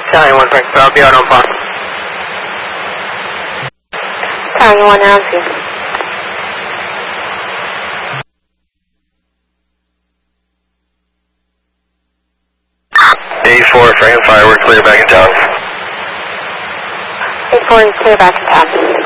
Italian 1 Frank, I'll be out on par. Italian 1 round 2. 84 Frank, fire, we're clear back in town. 84 is clear back in town.